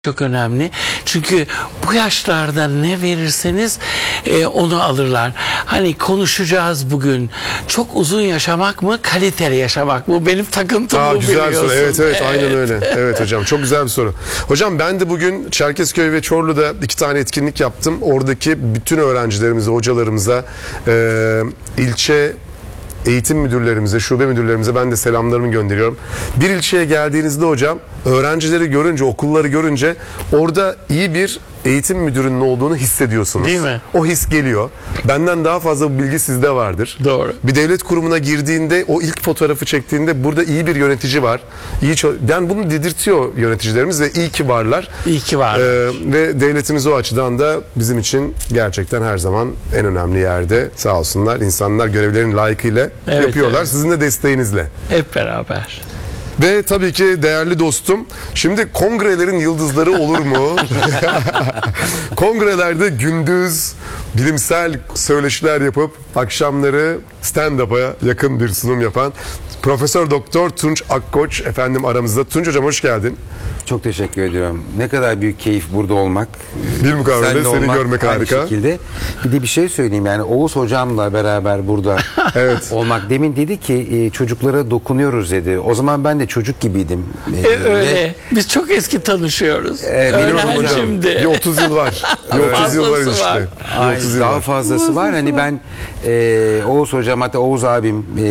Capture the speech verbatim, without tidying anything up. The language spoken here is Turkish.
Çok önemli. Çünkü bu yaşlarda ne verirseniz e, onu alırlar. Hani konuşacağız bugün. Çok uzun yaşamak mı, kaliteli yaşamak mı? Benim takıntım Aa, bu, güzel bir biliyorsun. soru. Evet, evet aynen öyle. Evet hocam, çok güzel bir soru. Hocam ben de bugün Çerkezköy ve Çorlu'da iki tane etkinlik yaptım. Oradaki bütün öğrencilerimize, hocalarımıza, e, ilçe eğitim müdürlerimize, şube müdürlerimize ben de selamlarımı gönderiyorum. Bir ilçeye geldiğinizde hocam, öğrencileri görünce, okulları görünce orada iyi bir eğitim müdürünün olduğunu hissediyorsunuz. Değil mi? O his geliyor. Benden daha fazla bilgi sizde vardır. Doğru. Bir devlet kurumuna girdiğinde, o ilk fotoğrafı çektiğinde burada iyi bir yönetici var. İyi ço- yani bunu dedirtiyor yöneticilerimiz ve iyi ki varlar. İyi ki var. Ee, ve devletimiz o açıdan da bizim için gerçekten her zaman en önemli yerde. Sağ olsunlar. İnsanlar görevlerini layıkıyla Evet, yapıyorlar. evet. Sizin de desteğinizle. Hep beraber. Ve tabii ki değerli dostum, şimdi kongrelerin yıldızları olur mu? Kongrelerde gündüz bilimsel söyleşiler yapıp akşamları stand-up'a yakın bir sunum yapan Profesör Doktor Tunç Akkoç efendim aramızda. Tunç hocam hoş geldin. Çok teşekkür ediyorum. Ne kadar büyük keyif burada olmak. Bir mukavele Seninle seni olmak görmek aynı harika. şekilde. Bir de bir şey söyleyeyim, yani Oğuz hocamla beraber burada Evet. olmak. Demin dedi ki e, çocuklara dokunuyoruz dedi. O zaman ben de çocuk gibiydim. E, E, öyle. ve- Biz çok eski tanışıyoruz. Ee, benim Öğlen hocam, şimdi. Bir otuz yıl var. Bir otuz yıl var Fazlası işte. var. Bir Ay, otuz yıl daha var. fazlası var. Hani ben e, Oğuz hocam, hatta Oğuz abim e,